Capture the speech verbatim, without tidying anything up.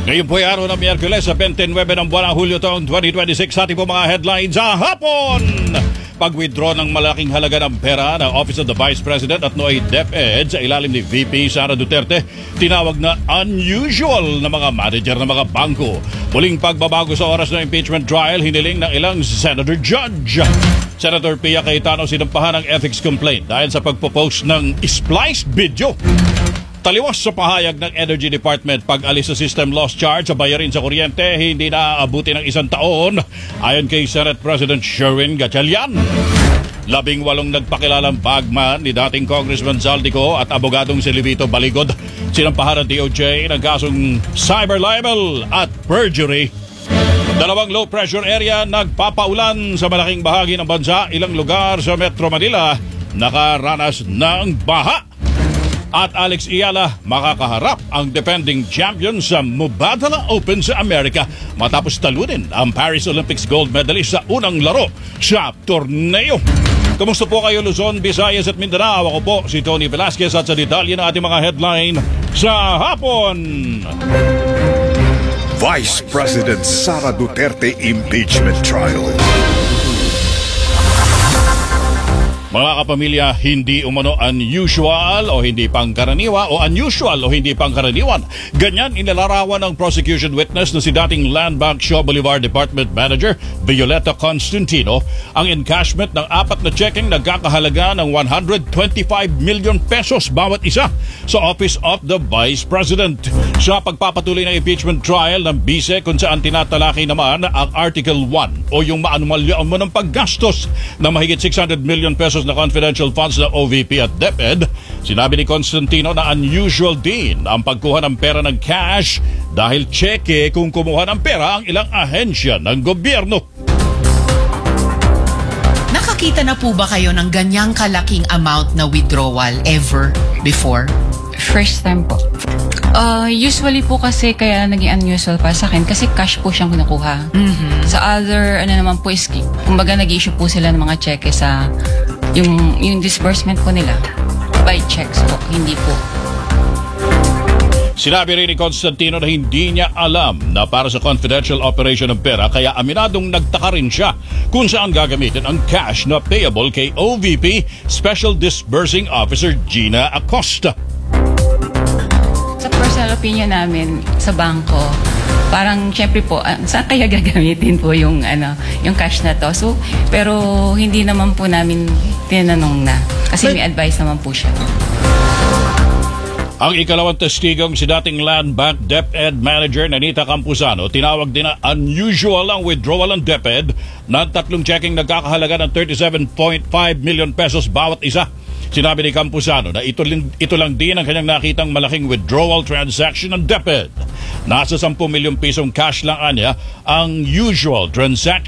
Ngayon po ay araw ng Miyerkules sa twenty-nine ng buwan ng Hulyo taong twenty twenty-six. Sa ating po mga headlines sa hapon. Pag-withdraw ng malaking halaga ng pera ng Office of the Vice President at nooy DepEd sa ilalim ni V P Sara Duterte, tinawag na unusual na mga manager ng mga bangko. Muling pagbabago sa oras ng impeachment trial, hiniling ng ilang senator judge. Senator Pia Cayetano sinampahan ng ethics complaint dahil sa pagpo-post ng spliced video. Taliwas sa pahayag ng Energy Department, pag-alis sa system loss charge sa bayarin sa kuryente hindi na aabuti ng isang taon ayon kay Senate President Sherwin Gatchalian. Labing walong nagpakilalang bagman ni dating Congressman Zaldico at abogadong si Livito Baligod sinampahan ng D O J ng kasong cyber libel at perjury. Dalawang low pressure area nagpapaulan sa malaking bahagi ng bansa. Ilang lugar sa Metro Manila nakaranas ng baha. At Alex Iyala makakaharap ang defending champion sa Mubadala Open sa Amerika matapos talunin ang Paris Olympics gold medalist sa unang laro sa torneo. Kamusta po kayo Luzon, Visayas at Mindanao? Ako po si Tony Velasquez at sa detalye ng ating mga headline sa hapon. Vice President Sara Duterte impeachment trial. Mga kapamilya, hindi umano unusual o hindi pangkaraniwa o unusual o hindi pangkaraniwan. Ganyan inilarawan ng prosecution witness na si dating Land Bank Shaw Boulevard Department Manager Violeta Constantino ang encashment ng apat na checking nagkakahalaga ng one hundred twenty-five million pesos bawat isa sa Office of the Vice President. Sa pagpapatuloy ng impeachment trial ng bise kung saan tinatalakay naman ang Article one o yung maanumalyaan mo ng paggastos na mahigit six hundred million pesos na confidential funds ng O V P at DepEd, sinabi ni Constantino na unusual din ang pagkuha ng pera ng cash dahil cheque kung kumuha ng pera ang ilang ahensya ng gobyerno. Nakakita na po ba kayo ng ganyang kalaking amount na withdrawal ever before? First time po. Uh, usually po kasi kaya naging unusual pa sa akin kasi cash po siyang kinukuha. Mm-hmm. Sa other, ano naman po is, kumbaga nag-issue po sila ng mga cheque sa yung, yung disbursement po nila. By checks po, hindi po. Sinabi rin ni Constantino na hindi niya alam na para sa confidential operation ng pera kaya aminadong nagtaka rin siya kung saan gagamitin ang cash na payable kay O V P Special Disbursing Officer Gina Acosta. Sa personal opinion namin sa bangko, parang syempre po, uh, saan kaya gagamitin po yung, ano, yung cash na to? So, pero hindi naman po namin tinanong na kasi may advice naman po siya. Ang ikalawang testigong si dating Land Bank DepEd Manager Nanita Campuzano, tinawag din na unusual ang withdrawal ng DepEd ng tatlong checking nagkakahalaga ng thirty-seven point five million pesos bawat isa. Sinabi ni Campuzano na ito, ito lang din ang kanyang nakitang malaking withdrawal transaction ng DepEd. Nasa ten milyong pisong cash lang anya ang usual transaction